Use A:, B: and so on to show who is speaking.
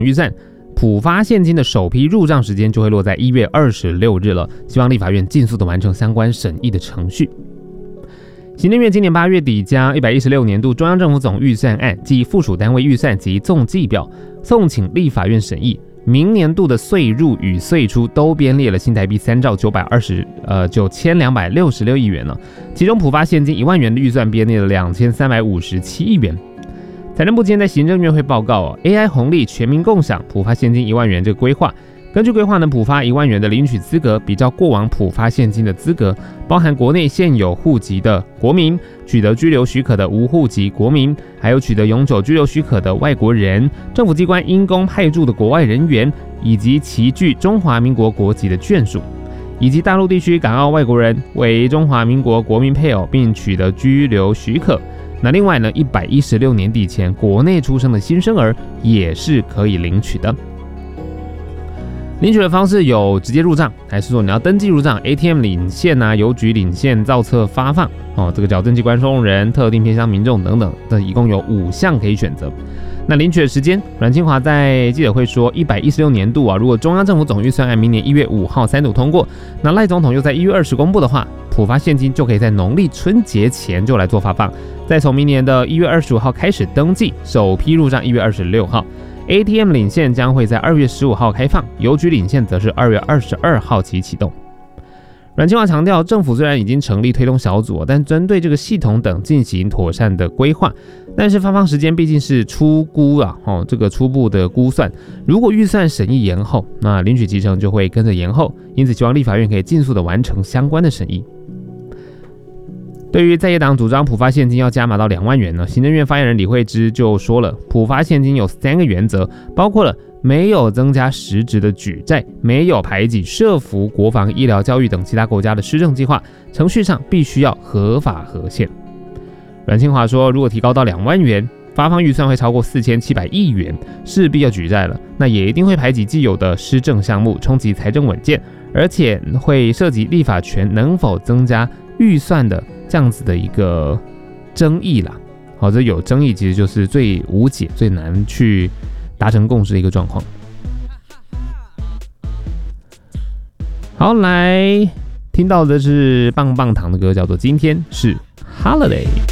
A: 预算，普发现金的首批入账时间就会落在1月26日了，希望立法院尽速的完成相关审议的程序。行政院今年8月底将116年度中央政府总预算案及附属单位预算及总计表送请立法院审议。明年度的税入与税出都编列了新台币3兆9266亿元了，其中普发现金1万元的预算编列了2357亿元。财政部今天在行政院会报告AI 红利全民共享普发现金1万元这个规划。根据规划呢，普发1万元的领取资格比照过往普发现金的资格，包含国内现有户籍的国民、取得居留许可的无户籍国民，还有取得永久居留许可的外国人、政府机关因公派驻的国外人员，以及其具中华民国国籍的眷属，以及大陆地区港澳外国人为中华民国国民配偶并取得居留许可。那另外呢，116年底前国内出生的新生儿也是可以领取的。领取的方式有直接入账，还是说你要登记入账 ATM 领现邮局领现造册发放这个矫正机关收用人、特定偏乡民众等等，这一共有5项可以选择。那领取的时间，阮清华在记者会说，116年度如果中央政府总预算案明年1月5号3读通过，那赖总统又在1月20公布的话，普发现金就可以在农历春节前就来做发放，再从明年的1月25号开始登记，首批入账1月26号。ATM 领现将会在2月15号开放，邮局领现则是2月22号起启动。阮清华强调，政府虽然已经成立推动小组，但针对这个系统等进行妥善的规划，但是发放时间毕竟是初估这个初步的估算，如果预算审议延后，那领取期程就会跟着延后，因此希望立法院可以尽速的完成相关的审议。对于在野党主张普发现金要加码到2万元呢，行政院发言人李惠芝就说了，普发现金有3个原则，包括了没有增加实质的举债，没有排挤社福、国防、医疗、教育等其他国家的施政计划，程序上必须要合法合宪。阮清华说，如果提高到2万元，发放预算会超过4700亿元，势必要举债了，那也一定会排挤既有的施政项目，冲击财政稳健，而且会涉及立法权能否增加预算的这样子的一个争议啦。这有争议其实就是最无解、最难去达成共识的一个状况。好，来听到的是棒棒糖的歌，叫做《今天是 Holiday》。